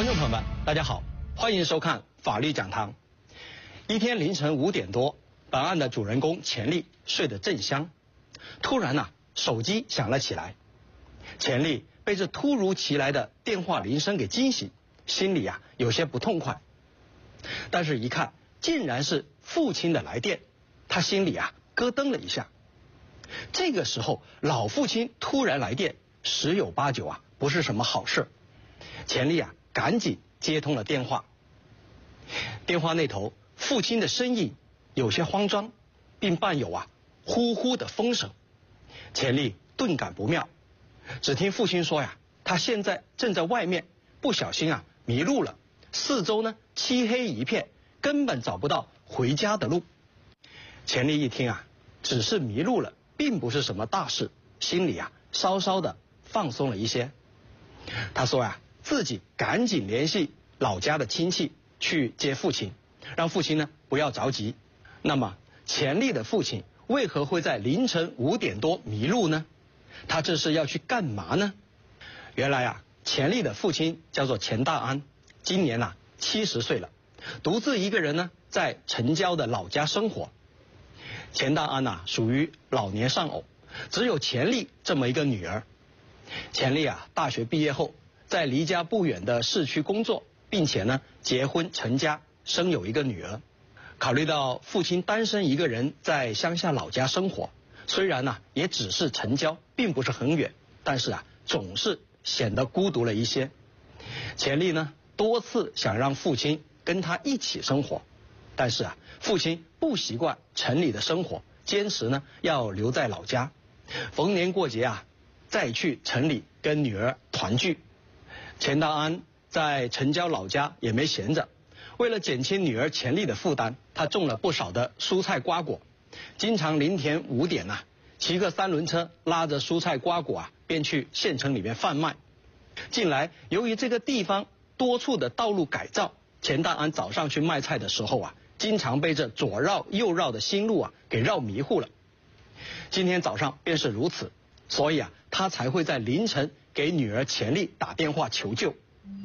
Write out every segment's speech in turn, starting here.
观众朋友们，大家好，欢迎收看法律讲堂。一天凌晨5点多，本案的主人公钱丽睡得正香，突然手机响了起来。钱丽被这突如其来的电话铃声给惊醒，心里有些不痛快。但是一看，竟然是父亲的来电，他心里咯噔了一下。这个时候，老父亲突然来电，十有八九不是什么好事。钱丽赶紧接通了电话。电话那头，父亲的声音有些慌张，并伴有呼呼的风声。钱丽顿感不妙，只听父亲说他现在正在外面，不小心迷路了，四周呢漆黑一片，根本找不到回家的路。钱丽一听只是迷路了，并不是什么大事，心里稍稍的放松了一些。他说自己赶紧联系老家的亲戚去接父亲，让父亲呢不要着急。那么钱丽的父亲为何会在凌晨5点多迷路呢？他这是要去干嘛呢？原来钱丽的父亲叫做钱大安，今年70岁了，独自一个人呢在城郊的老家生活。钱大安属于老年丧偶，只有钱丽这么一个女儿。钱丽大学毕业后，在离家不远的市区工作，并且呢结婚成家，生有一个女儿。考虑到父亲单身一个人在乡下老家生活，虽然也只是城郊，并不是很远，但是总是显得孤独了一些。钱丽呢多次想让父亲跟他一起生活，但是父亲不习惯城里的生活，坚持呢要留在老家，逢年过节再去城里跟女儿团聚。钱大安在城郊老家也没闲着，为了减轻女儿钱丽的负担，他种了不少的蔬菜瓜果，经常凌晨5点骑个3轮车，拉着蔬菜瓜果便去县城里面贩卖。近来由于这个地方多处的道路改造，钱大安早上去卖菜的时候经常被这左绕右绕的新路给绕迷糊了。今天早上便是如此，所以他才会在凌晨给女儿钱丽打电话求救。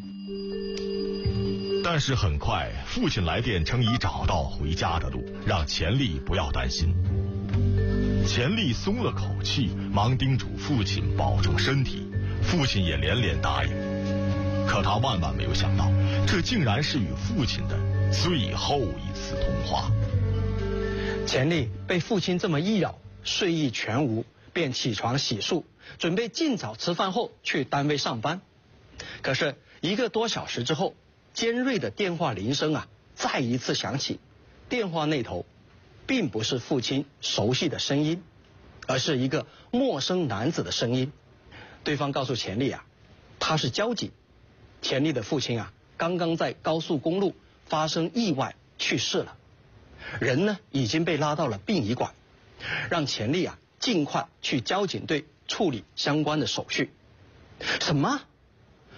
但是很快，父亲来电称已找到回家的路，让钱丽不要担心。钱丽松了口气，忙叮嘱父亲保重身体，父亲也连连答应。可他万万没有想到，这竟然是与父亲的最后一次通话。 钱丽被父亲这么一扰，睡意全无，便起床洗漱，准备尽早吃饭后去单位上班。可是1个多小时之后，尖锐的电话铃声再一次响起。电话那头并不是父亲熟悉的声音，而是一个陌生男子的声音。对方告诉钱丽他是交警，钱丽的父亲刚刚在高速公路发生意外去世了，人呢已经被拉到了殡仪馆，让钱丽尽快去交警队处理相关的手续。什么？